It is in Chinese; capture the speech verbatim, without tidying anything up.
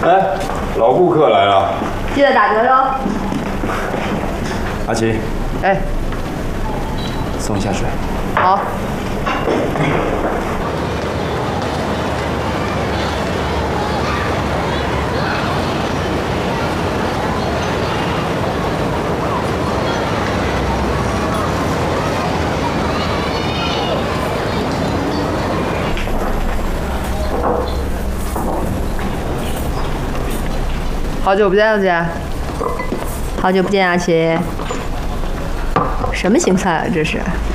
哎，老顾客来了， 记得打折哟。 阿奇， 哎， 送一下水。 好。好久不见了，姐。 好久不见，阿奇。什么新菜啊？这是？